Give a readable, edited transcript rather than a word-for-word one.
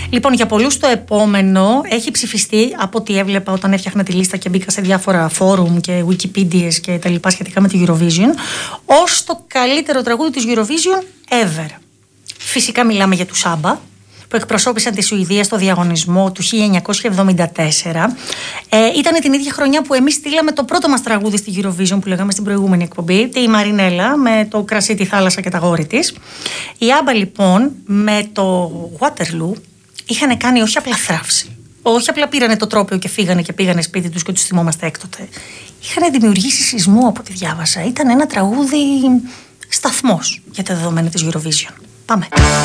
Λοιπόν, για πολλούς το επόμενο έχει ψηφιστεί από ό,τι έβλεπα όταν έφτιαχνα τη λίστα και μπήκα σε διάφορα φόρουμ και Wikipedias και τα λοιπά σχετικά με τη Eurovision, ως το καλύτερο τραγούδι της Eurovision ever. Φυσικά μιλάμε για τους Σάμπα, που εκπροσώπησαν τη Σουηδία στο διαγωνισμό του 1974. Ήταν την ίδια χρονιά που εμείς στείλαμε το πρώτο μας τραγούδι στη Eurovision που λέγαμε στην προηγούμενη εκπομπή, τη Μαρινέλα με το κρασί, τη θάλασσα και τα γόρη της. Οι Άμπα λοιπόν με το Waterloo είχαν κάνει όχι απλά θράψη, όχι απλά πήρανε το τρόπαιο και φύγανε και πήγανε σπίτι τους και τους θυμόμαστε έκτοτε. Είχαν δημιουργήσει σεισμό από ό,τι διάβασα. Ήταν ένα τραγούδι σταθμός για τα δεδομένα της Eurovision. Πάμε.